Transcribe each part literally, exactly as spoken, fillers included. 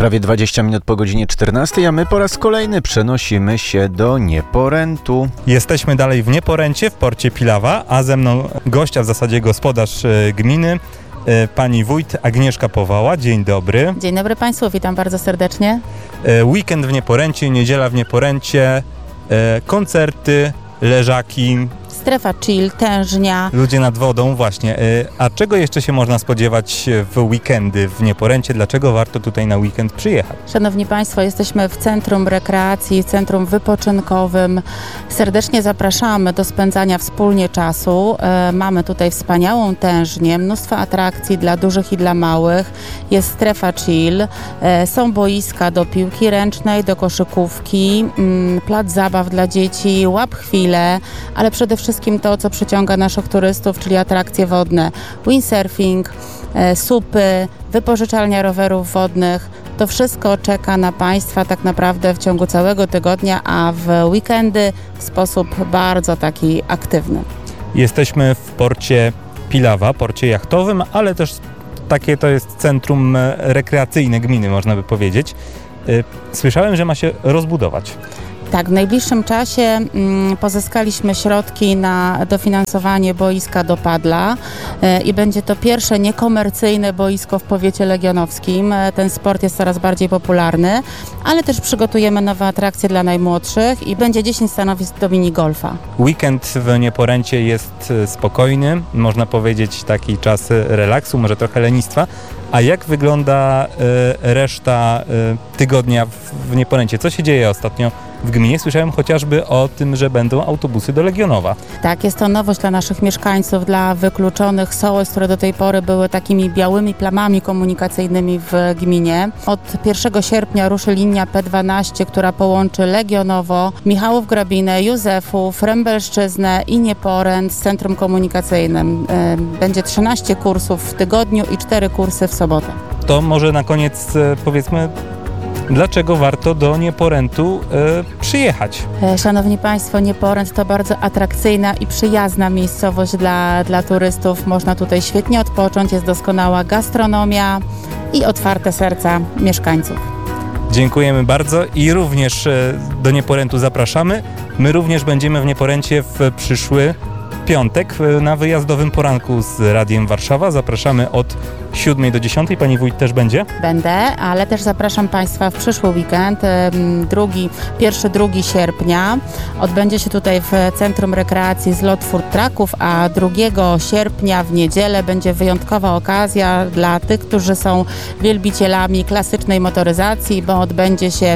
Prawie dwadzieścia minut po godzinie czternastej, a my po raz kolejny przenosimy się do Nieporętu. Jesteśmy dalej w Nieporęcie, w porcie Pilawa, a ze mną gościa, w zasadzie gospodarz e, gminy, e, pani wójt Agnieszka Powała. Dzień dobry. Dzień dobry Państwu, witam bardzo serdecznie. E, weekend w Nieporęcie, niedziela w Nieporęcie, e, koncerty, leżaki, Strefa chill, tężnia. ludzie nad wodą, właśnie. E, a czego jeszcze się można spodziewać w weekendy w Nieporęcie? Dlaczego warto tutaj na weekend przyjechać? Szanowni Państwo, jesteśmy w centrum rekreacji, centrum wypoczynkowym. Serdecznie zapraszamy do spędzania wspólnie czasu. E, mamy tutaj wspaniałą tężnię, mnóstwo atrakcji dla dużych i dla małych. Jest strefa chill, e, są boiska do piłki ręcznej, do koszykówki, m, plac zabaw dla dzieci, łap chwile, ale przede wszystkim to, co przyciąga naszych turystów, czyli atrakcje wodne, windsurfing, e, supy, wypożyczalnia rowerów wodnych. To wszystko czeka na Państwa tak naprawdę w ciągu całego tygodnia, a w weekendy w sposób bardzo taki aktywny. Jesteśmy w porcie Pilawa, porcie jachtowym, ale też takie to jest centrum rekreacyjne gminy, można by powiedzieć. Słyszałem, że ma się rozbudować. Tak, w najbliższym czasie mm, pozyskaliśmy środki na dofinansowanie boiska do padla e, i będzie to pierwsze niekomercyjne boisko w powiecie legionowskim. E, ten sport jest coraz bardziej popularny, ale też przygotujemy nowe atrakcje dla najmłodszych i będzie dziesięć stanowisk do minigolfa. Weekend w Nieporęcie jest spokojny, można powiedzieć taki czas relaksu, może trochę lenistwa. A jak wygląda y, reszta y, tygodnia w, w Nieporęcie? Co się dzieje ostatnio w gminie? Słyszałem chociażby o tym, że będą autobusy do Legionowa. Tak, jest to nowość dla naszych mieszkańców, dla wykluczonych sołectw, które do tej pory były takimi białymi plamami komunikacyjnymi w gminie. Od pierwszego sierpnia ruszy linia P dwanaście, która połączy Legionowo, Michałów Grabinę, Józefów, Rembelszczyznę i Nieporęt z centrum komunikacyjnym. Będzie trzynaście kursów w tygodniu i cztery kursy w sobotę. To może na koniec y, powiedzmy, dlaczego warto do Nieporętu y, przyjechać? Szanowni Państwo, Nieporęt to bardzo atrakcyjna i przyjazna miejscowość dla, dla turystów. Można tutaj świetnie odpocząć, jest doskonała gastronomia i otwarte serca mieszkańców. Dziękujemy bardzo i również y, do Nieporętu zapraszamy. My również będziemy w Nieporęcie w przyszły piątek y, na wyjazdowym poranku z Radiem Warszawa. Zapraszamy od siódmej do dziesiątej. Pani wójt też będzie? Będę, ale też zapraszam Państwa w przyszły weekend, drugi, pierwszy, drugi sierpnia. Odbędzie się tutaj w Centrum Rekreacji zlot food trucków, a drugiego sierpnia w niedzielę będzie wyjątkowa okazja dla tych, którzy są wielbicielami klasycznej motoryzacji, bo odbędzie się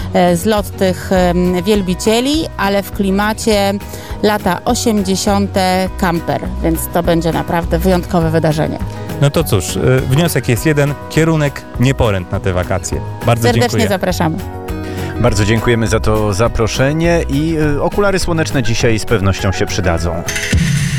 zlot tych wielbicieli, ale w klimacie lata osiemdziesiąte camper, więc to będzie naprawdę wyjątkowe wydarzenie. No to cóż, y, wniosek jest jeden, kierunek Nieporęt na te wakacje. Bardzo Serdecznie dziękuję. zapraszamy. Bardzo dziękujemy za to zaproszenie i y, okulary słoneczne dzisiaj z pewnością się przydadzą.